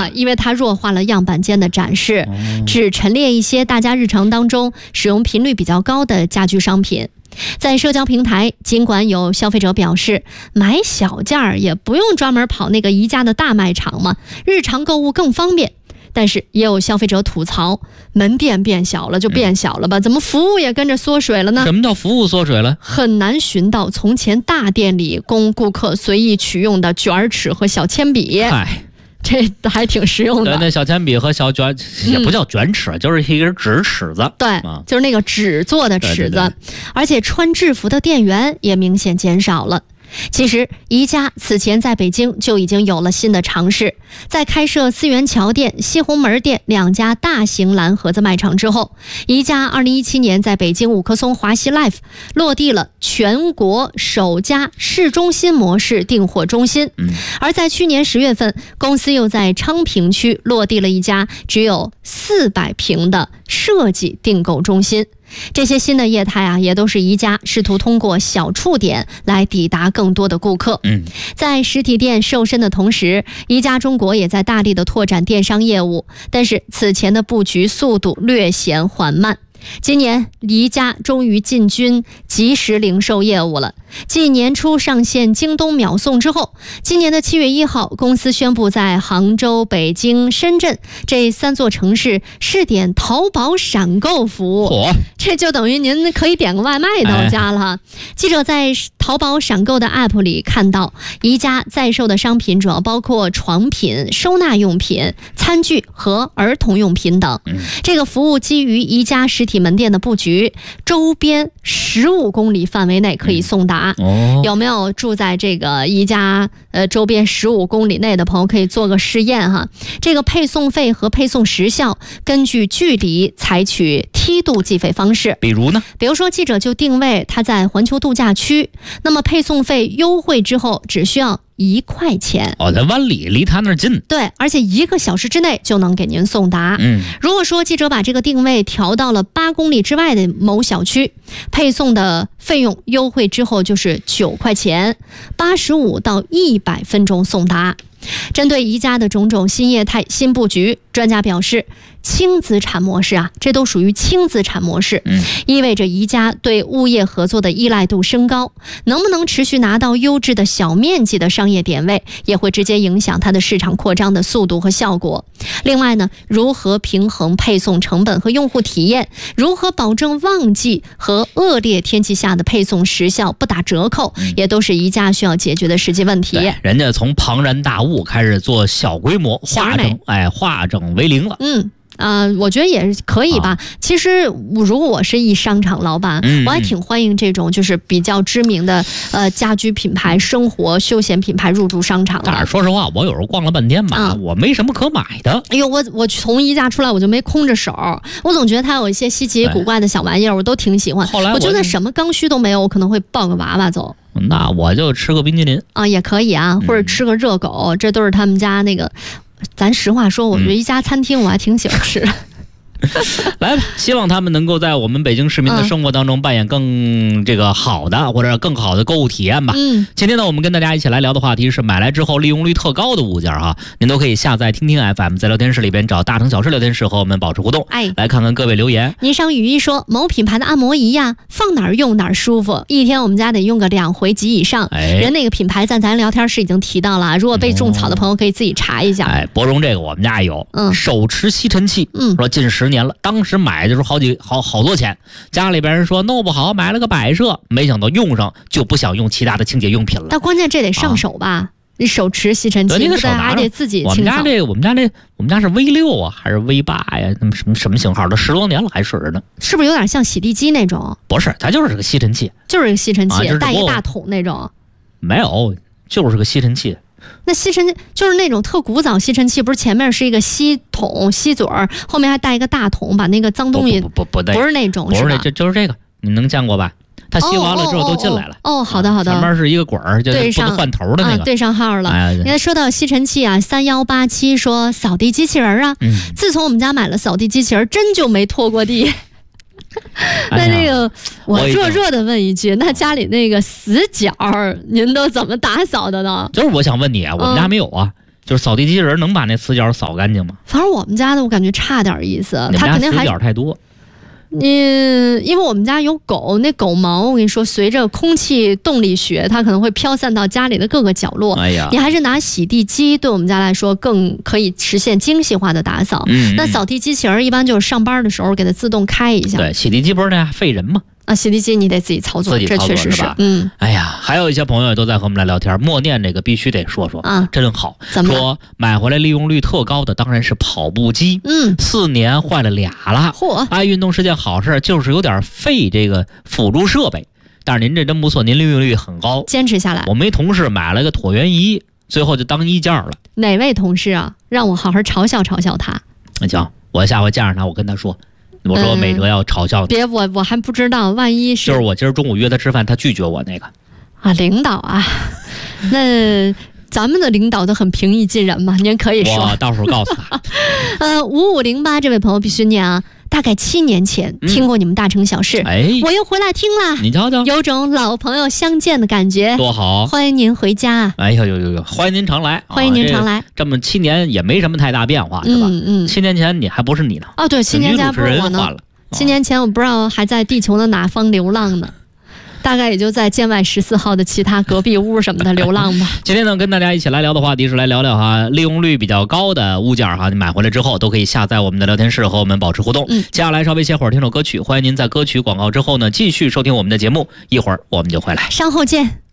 因为它弱化了样板间的展示，只陈列一些大家日常当中使用频率比较高的家居商品。在社交平台，尽管有消费者表示买小件儿也不用专门跑那个宜家的大卖场嘛，日常购物更方便，但是也有消费者吐槽，门店变小了就变小了吧，怎么服务也跟着缩水了呢？ 什么叫服务缩水了？ 很难寻到从前大店里供顾客随意取用的卷尺和小铅笔。这还挺实用的。 对，那小铅笔和小卷也不叫卷尺，就是一根纸尺子。 对，就是那个纸做的尺子。对，而且穿制服的店员也明显减少了。其实宜家此前在北京就已经有了新的尝试，在开设思源桥店、西红门店2家大型蓝盒子卖场之后，宜家2017年在北京五棵松华西 Life 落地了全国首家市中心模式订货中心。而在去年10月份，公司又在昌平区落地了一家只有400平的设计订购中心。这些新的业态啊，也都是宜家试图通过小触点来抵达更多的顾客。在实体店瘦身的同时，宜家中国也在大力的拓展电商业务，但是此前的布局速度略显缓慢。今年宜家终于进军即时零售业务了。继年初上线京东秒送之后，今年的7月1号，公司宣布在杭州、北京、深圳这3座城市试点淘宝闪购服务。这就等于您可以点个外卖到家了。记者在淘宝闪购的 app 里看到，宜家在售的商品主要包括床品、收纳用品、餐具和儿童用品等。这个服务基于宜家实体门店的布局，周边15公里范围内可以送达。有没有住在这个宜家周边15公里内的朋友可以做个试验哈？这个配送费和配送时效根据距离采取梯度计费方式。比如说记者就定位他在环球度假区，那么配送费优惠之后只需要1块钱。在湾里，离他那儿近。对，而且1个小时之内就能给您送达。如果说记者把这个定位调到了8公里之外的某小区，配送的费用优惠之后就是9块钱，85到100分钟送达。针对宜家的种种新业态、新布局，专家表示，轻资产模式啊，这都属于轻资产模式，意味着宜家对物业合作的依赖度升高，能不能持续拿到优质的小面积的商业点位，也会直接影响它的市场扩张的速度和效果。另外呢，如何平衡配送成本和用户体验，如何保证旺季和恶劣天气下的配送时效不打折扣，也都是宜家需要解决的实际问题。人家从庞然大物开始做小规模，化整为零了。我觉得也可以吧。其实如果我是一商场老板，我还挺欢迎这种就是比较知名的家居品牌、生活休闲品牌入驻商场的。但是说实话，我有时候逛了半天吧，我没什么可买的。哎呦，我从宜家出来我就没空着手，我总觉得它有一些稀奇古怪的小玩意儿，我都挺喜欢。后来我觉得什么刚需都没有，我可能会抱个娃娃走。那我就吃个冰淇淋也可以啊，或者吃个热狗，这都是他们家那个。咱实话说，我觉得一家餐厅我还挺喜欢吃。来吧，希望他们能够在我们北京市民的生活当中扮演更好的或者更好的购物体验吧。今天呢，我们跟大家一起来聊的话题是买来之后利用率特高的物件哈。您都可以下载听听 FM， 在聊天室里边找大城小事聊天室和我们保持互动。来看看各位留言。霓裳羽衣说，某品牌的按摩仪呀，放哪儿用哪儿舒服，一天我们家得用个2回及以上。人那个品牌在咱聊天室已经提到了，如果被种草的朋友可以自己查一下。博荣这个我们家也有，手持吸尘器，说近10年了，当时买的时候好多钱，家里边人说弄不好买了个摆设，没想到用上就不想用其他的清洁用品了。但关键这得上手吧？你手持吸尘器，你还得自己清扫。我们家是 V6 啊，还是 V8 呀？什么型号的？10多年了还使着呢。是不是有点像洗地机那种？不是，它就是个吸尘器，就是个吸尘器，带一大桶那种。没有，就是个吸尘器。那吸尘器就是那种特古早吸尘器，不是前面是一个吸筒吸嘴儿，后面还带一个大桶，把那个脏东西不是那种，是吧？就是这个，你能见过吧？它吸完了之后都进来了。好的。前面是一个管儿，就是不能换头的那个。对上号了。你看说到吸尘器啊，3187说扫地机器人啊，自从我们家买了扫地机器人，真就没拖过地。那个我热的问一句，那家里那个死角您都怎么打扫的呢？就是我想问你啊，我们家没有啊。 就是扫地机器人能把那死角扫干净吗？ 反正我们家的我感觉差点意思，它肯定还死角太多。 因为我们家有狗，那狗毛我跟你说，随着空气动力学，它可能会飘散到家里的各个角落。 哎呀， 你还是拿洗地机，对我们家来说更可以实现精细化的打扫。那扫地机器人一般就是上班的时候给它自动开一下。 对，洗地机不是那费人吗？ 洗地机你得自己操作，这确实是。 哎呀，还有一些朋友都在和我们来聊天，默念这个必须得说说啊，真好。 怎么说买回来利用率特高的当然是跑步机，4年坏了俩了。 嚯！ 爱运动是件好事，就是有点费这个辅助设备。但是您这真不错，您利用率很高， 坚持下来。 我们一同事买了个椭圆仪，最后就当衣架了。 哪位同事啊？让我好好嘲笑嘲笑他。 那行，我下回见着他，我跟他说。我说美哲要嘲笑你， 别我还不知道，万一是就是我今儿中午约他吃饭，他拒绝我那个啊，领导啊，那咱们的领导都很平易近人嘛，您可以说。 我到时候告诉他。 5508这位朋友必须念啊，大概7年前听过你们大城小事，我又回来听了， 你瞧瞧， 有种老朋友相见的感觉， 多好！ 欢迎您回家。 哎呦，欢迎您常来， 欢迎您常来。 这么7年也没什么太大变化，是吧？7年前你还不是你呢？ 哦，对，7年前不是我呢。7年前我不知道还在地球的哪方流浪呢，大概也就在建外14号的其他隔壁屋什么的流浪吧。 今天呢，跟大家一起来聊的话题是来聊聊哈，利用率比较高的物件哈，你买回来之后都可以下载我们的聊天室和我们保持互动。接下来稍微歇会儿听首歌曲，欢迎您在歌曲广告之后呢继续收听我们的节目，一会儿我们就回来， 稍后见。